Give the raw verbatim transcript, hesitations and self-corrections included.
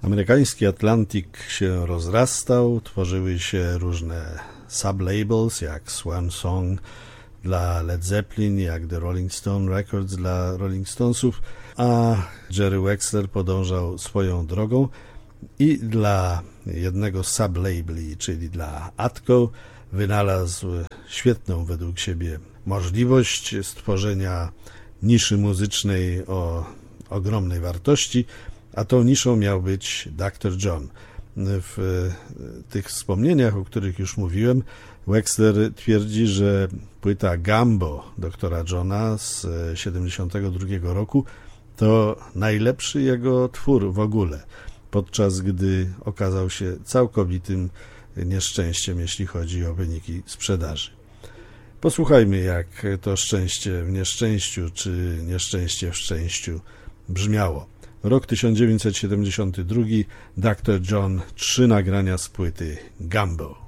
Amerykański Atlantic się rozrastał, tworzyły się różne sublabels jak Swan Song dla Led Zeppelin, jak The Rolling Stone Records dla Rolling Stonesów, a Jerry Wexler podążał swoją drogą i dla jednego sublabeli, czyli dla Atco, wynalazł świetną według siebie możliwość stworzenia niszy muzycznej o ogromnej wartości, a tą niszą miał być doktor John. W tych wspomnieniach, o których już mówiłem, Wexler twierdzi, że płyta Gumbo doktora Johna z siedemdziesiątego drugiego roku to najlepszy jego twór w ogóle, podczas gdy okazał się całkowitym nieszczęściem, jeśli chodzi o wyniki sprzedaży. Posłuchajmy, jak to szczęście w nieszczęściu, czy nieszczęście w szczęściu brzmiało. Rok tysiąc dziewięćset siedemdziesiąty drugi, doktor John, trzy nagrania z płyty Gumbo.